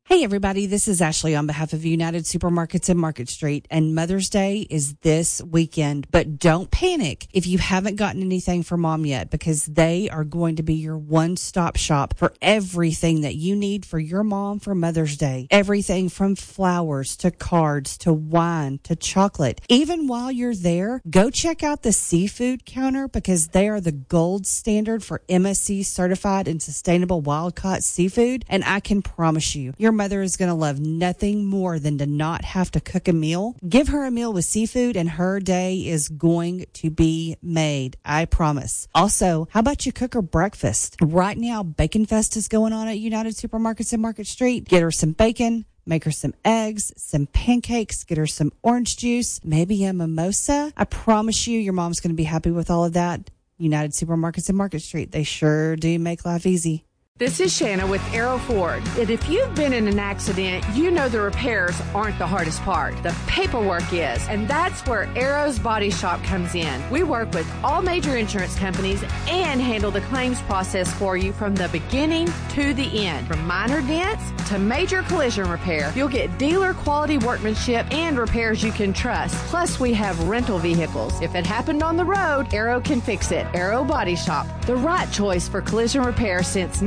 Hey, everybody, this is Ashley on behalf of United Supermarkets and Market Street, and Mother's Day is this weekend. But don't panic if you haven't gotten anything for Mom yet, because they are going to be your one-stop shop for everything that you need for your mom for Mother's Day. Everything from flowers to cards to wine to chocolate. Even while you're there, go check out the seafood counter, because they are the gold standard for MSC certified and sustainable wild-caught seafood, and I can promise you, your mother is going to love nothing more than to not have to cook a meal. Give her a meal with seafood and her day is going to be made. I promise. Also, how about you cook her breakfast? Right now, Bacon Fest is going on at United Supermarkets and Market Street. Get her some bacon. Make her some eggs, some pancakes, get her some orange juice, maybe a mimosa. I promise you, your mom's going to be happy with all of that. United Supermarkets and Market Street. They sure do make life easy. This is Shanna with Arrow Ford. And if you've been in an accident, you know the repairs aren't the hardest part. The paperwork is. And that's where Arrow's Body Shop comes in. We work with all major insurance companies and handle the claims process for you from the beginning to the end. From minor dents to major collision repair, you'll get dealer quality workmanship and repairs you can trust. Plus, we have rental vehicles. If it happened on the road, Arrow can fix it. Arrow Body Shop, the right choice for collision repair since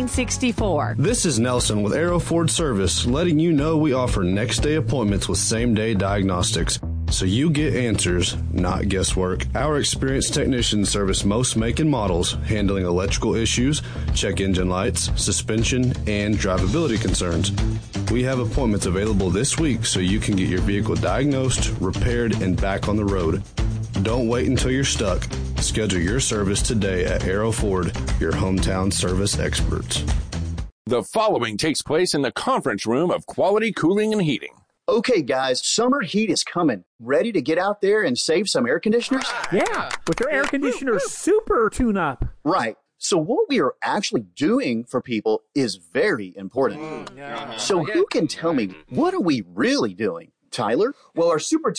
1964. This is Nelson with Arrow Ford Service, letting you know we offer next-day appointments with same-day diagnostics, so you get answers, not guesswork. Our experienced technicians service most make and models, handling electrical issues, check engine lights, suspension, and drivability concerns. We have appointments available this week so you can get your vehicle diagnosed, repaired, and back on the road. Don't wait until you're stuck. Schedule your service today at Arrow Ford, your hometown service experts. The following takes place in the conference room of Quality Cooling and Heating. Okay, guys, summer heat is coming. Ready to get out there and save some air conditioners? Yeah, with your air conditioner super tune-up. Right. So what we are actually doing for people is very important. So who can tell me, what are we really doing? Tyler? Well, our super